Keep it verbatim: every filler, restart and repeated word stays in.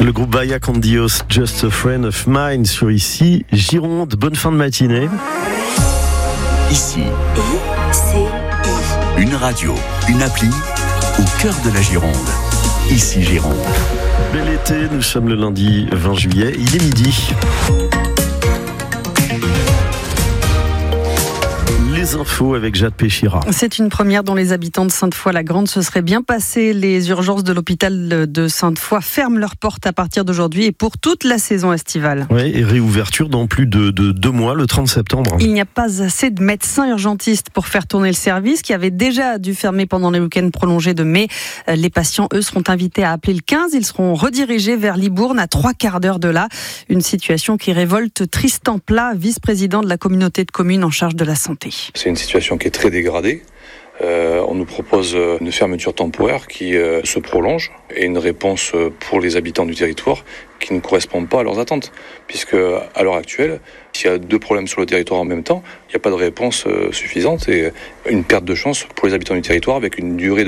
Le groupe Bahia Candios, Just a Friend of Mine sur Ici Gironde. Bonne fin de matinée. Ici, une radio, une appli au cœur de la Gironde. Ici Gironde. Bel été, nous sommes le lundi vingt juillet, il est midi. Les infos avec Jade Péchira. C'est une première dont les habitants de Sainte-Foy-la-Grande se seraient bien passés. Les urgences de l'hôpital de Sainte-Foy ferment leurs portes à partir d'aujourd'hui et pour toute la saison estivale. Oui, et réouverture dans plus de, de deux mois, le trente septembre. Il n'y a pas assez de médecins urgentistes pour faire tourner le service qui avait déjà dû fermer pendant les week-ends prolongés de mai. Les patients, eux, seront invités à appeler le quinze. Ils seront redirigés vers Libourne à trois quarts d'heure de là. Une situation qui révolte Tristan Plat, vice-président de la communauté de communes en charge de la santé. C'est une situation qui est très dégradée. Euh, on nous propose une fermeture temporaire qui euh, se prolonge et une réponse pour les habitants du territoire qui ne correspond pas à leurs attentes. Puisque à l'heure actuelle, s'il y a deux problèmes sur le territoire en même temps, il n'y a pas de réponse euh, suffisante et une perte de chance pour les habitants du territoire avec une durée de